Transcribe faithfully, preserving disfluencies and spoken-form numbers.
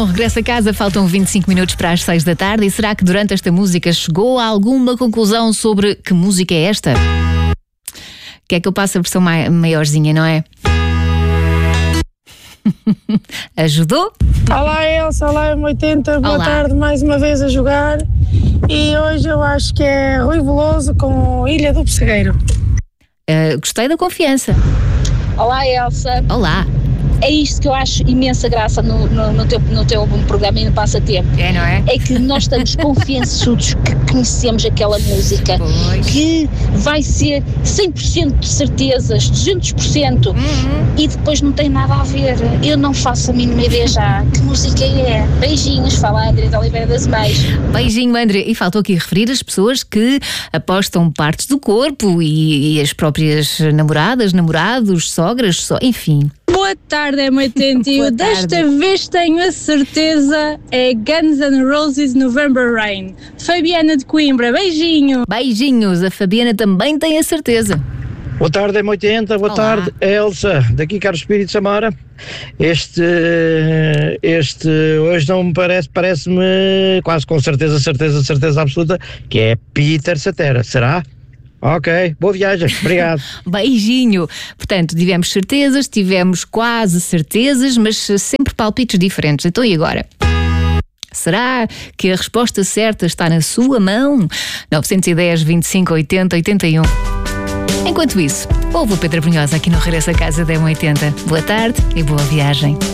regresso a casa, faltam vinte e cinco minutos para as seis da tarde. E será que durante esta música chegou a alguma conclusão sobre que música é esta? Quer que eu passe a versão mai- maiorzinha, não é? Ajudou? Olá Elsa, olá M oitenta, boa Olá. tarde mais uma vez a jogar. E hoje eu acho que é Rui Veloso com Ilha do Pessegueiro. Uh, gostei da confiança. Olá Elsa, Olá. é isto que eu acho imensa graça no, no, no, teu, no teu programa e no Passatempo. É, não é? É que nós estamos confiançudos que conhecemos aquela música, Pois. que vai ser cem por cento de certezas, duzentos por cento, Uhum. e depois não tem nada a ver. Eu não faço a mínima ideia já. Que música é? Beijinhos, fala André de Oliveira das Meias. Beijinho, André. E faltou aqui referir as pessoas que apostam partes do corpo e, e as próprias namoradas, namorados, sogras, so, enfim. Boa tarde, M oitenta. Boa Desta tarde. vez tenho a certeza, é Guns N' Roses November Rain. Fabiana de Coimbra, beijinho. Beijinhos. A Fabiana também tem a certeza. Boa tarde, M oitenta, boa Olá. tarde, Elsa, daqui Carlos Espírito Samara. Este, este hoje não me parece, parece-me quase com certeza, certeza, certeza absoluta que é Peter Cetera, será? Ok, boa viagem, obrigado. Beijinho. Portanto, tivemos certezas, tivemos quase certezas, mas sempre palpites diferentes. Então e agora? Será que a resposta certa está na sua mão? nove um zero, vinte e cinco, oitenta, oitenta e um. Enquanto isso, ouve o Pedro Brunhosa aqui no Regresso a Casa da M oitenta. Boa tarde e boa viagem.